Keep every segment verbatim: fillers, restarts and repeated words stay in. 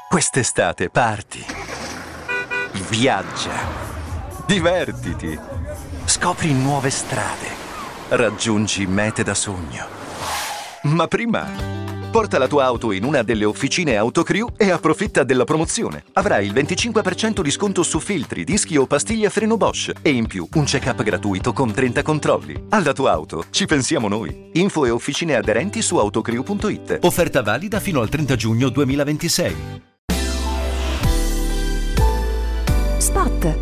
Quest'estate parti, viaggia, divertiti, scopri nuove strade, raggiungi mete da sogno. Ma prima, porta la tua auto in una delle officine Autocrew e approfitta della promozione. Avrai il venticinque per cento di sconto su filtri, dischi o pastiglie a freno Bosch e in più un check-up gratuito con trenta controlli. Alla tua auto ci pensiamo noi. Info e officine aderenti su autocrew punto it. Offerta valida fino al trenta giugno duemilaventisei. Spot.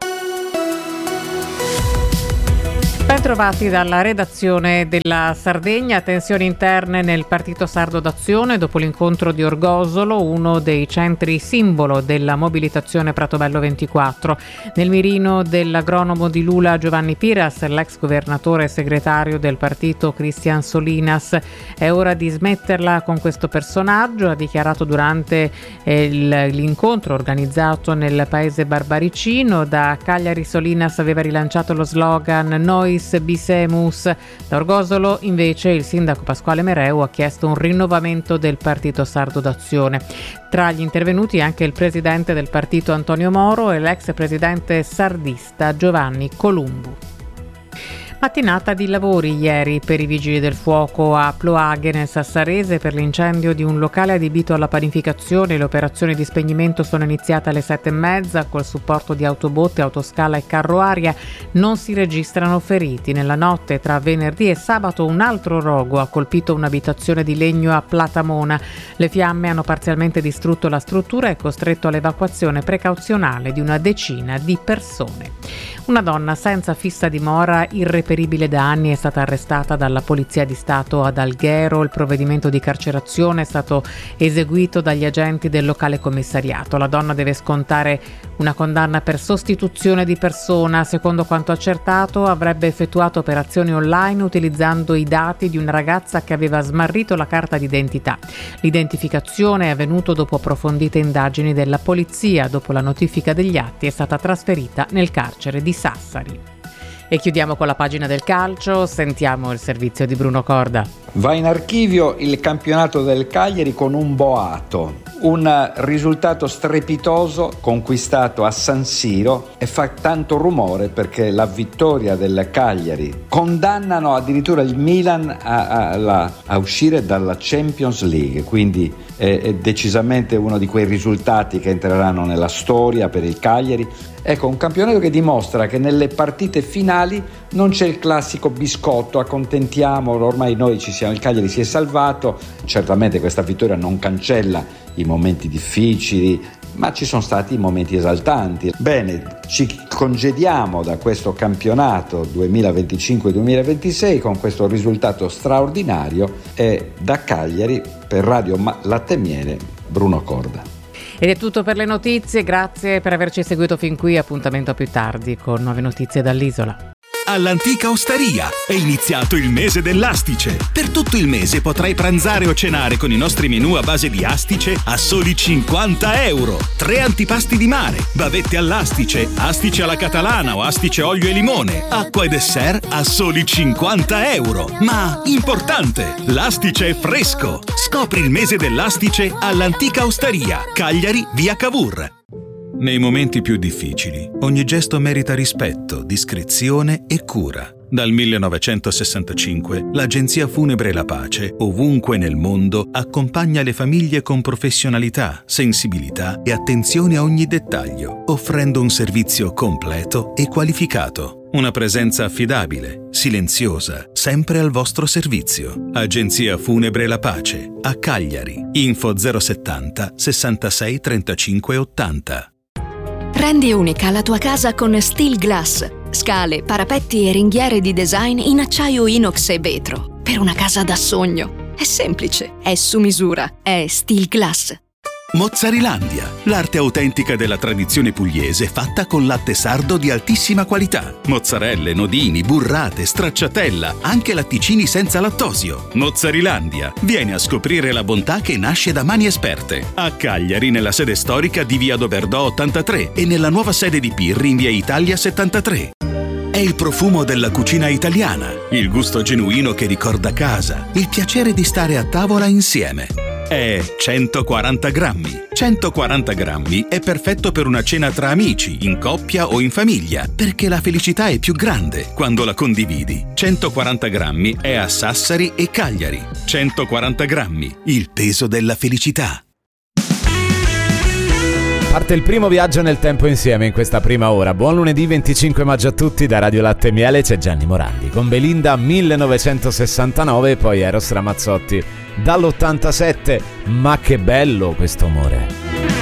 Ben trovati dalla redazione della Sardegna. Tensioni interne nel Partito Sardo d'Azione dopo l'incontro di Orgosolo, uno dei centri simbolo della mobilitazione Pratobello ventiquattro. Nel mirino dell'agronomo di Lula Giovanni Piras, l'ex governatore e segretario del partito Cristian Solinas. È ora di smetterla con questo personaggio, ha dichiarato durante eh, l'incontro organizzato nel paese barbaricino. Da Cagliari Solinas aveva rilanciato lo slogan Nois Bisemus. Da Orgosolo invece il sindaco Pasquale Mereu ha chiesto un rinnovamento del Partito Sardo d'Azione. Tra gli intervenuti anche il presidente del partito Antonio Moro e l'ex presidente sardista Giovanni Columbu. Mattinata di lavori ieri per i vigili del fuoco a Ploaghe nel Sassarese per l'incendio di un locale adibito alla panificazione. Le operazioni di spegnimento sono iniziate alle sette e mezza col supporto di autobotte, autoscala e carro aria. Non si registrano feriti. Nella notte tra venerdì e sabato un altro rogo ha colpito un'abitazione di legno a Platamona. Le fiamme hanno parzialmente distrutto la struttura e costretto all'evacuazione precauzionale di una decina di persone. Una donna senza fissa dimora, irreperibile da anni, è stata arrestata dalla Polizia di Stato ad Alghero. Il provvedimento di carcerazione è stato eseguito dagli agenti del locale commissariato. La donna deve scontare una condanna per sostituzione di persona. Secondo quanto accertato, avrebbe effettuato operazioni online utilizzando i dati di una ragazza che aveva smarrito la carta d'identità. L'identificazione è avvenuta dopo approfondite indagini della polizia. Dopo la notifica degli atti è stata trasferita nel carcere di Sassari. E chiudiamo con la pagina del calcio, sentiamo il servizio di Bruno Corda. Va in archivio il campionato del Cagliari con un boato, un risultato strepitoso conquistato a San Siro, e fa tanto rumore perché la vittoria del Cagliari condannano addirittura il Milan a, a, a, a uscire dalla Champions League, quindi è, è decisamente uno di quei risultati che entreranno nella storia per il Cagliari. Ecco, un campionato che dimostra che nelle partite finali non c'è il classico biscotto, accontentiamo, ormai noi ci siamo, il Cagliari si è salvato. Certamente questa vittoria non cancella i momenti difficili, ma ci sono stati momenti esaltanti. Bene, ci congediamo da questo campionato duemilaventicinque duemilaventisei con questo risultato straordinario, e da Cagliari per Radio Latte e Miele Bruno Corda. Ed è tutto per le notizie, grazie per averci seguito fin qui, appuntamento a più tardi con nuove notizie dall'isola. All'Antica Osteria è iniziato il mese dell'astice. Per tutto il mese potrai pranzare o cenare con i nostri menù a base di astice a soli cinquanta euro. Tre antipasti di mare, bavette all'astice, astice alla catalana o astice olio e limone, acqua e dessert a soli cinquanta euro. Ma importante, l'astice è fresco. Scopri il mese dell'astice all'Antica Osteria, Cagliari, via Cavour. Nei momenti più difficili, ogni gesto merita rispetto, discrezione e cura. Dal millenovecentosessantacinque, l'Agenzia Funebre La Pace, ovunque nel mondo, accompagna le famiglie con professionalità, sensibilità e attenzione a ogni dettaglio, offrendo un servizio completo e qualificato. Una presenza affidabile, silenziosa, sempre al vostro servizio. Agenzia Funebre La Pace, a Cagliari. Info zero settanta sessantasei trentacinque ottanta. Rendi unica la tua casa con Steel Glass. Scale, parapetti e ringhiere di design in acciaio inox e vetro. Per una casa da sogno. È semplice, è su misura, è Steel Glass. Mozzarilandia, l'arte autentica della tradizione pugliese fatta con latte sardo di altissima qualità. Mozzarelle, nodini, burrate, stracciatella, anche latticini senza lattosio. Mozzarilandia, vieni a scoprire la bontà che nasce da mani esperte. A Cagliari, nella sede storica di via Doberdò ottantatré e nella nuova sede di Pirri in via Italia settantatré. È il profumo della cucina italiana, il gusto genuino che ricorda casa, il piacere di stare a tavola insieme. è centoquaranta grammi. centoquaranta grammi è perfetto per una cena tra amici, in coppia o in famiglia, perché la felicità è più grande quando la condividi. centoquaranta grammi è a Sassari e Cagliari. centoquaranta grammi, il peso della felicità. Parte il primo viaggio nel tempo insieme in questa prima ora. Buon lunedì venticinque maggio a tutti. Da Radio Latte e Miele c'è Gianni Morandi con Belinda millenovecentosessantanove e poi Eros Ramazzotti dall'ottantasette. Ma che bello questo amore.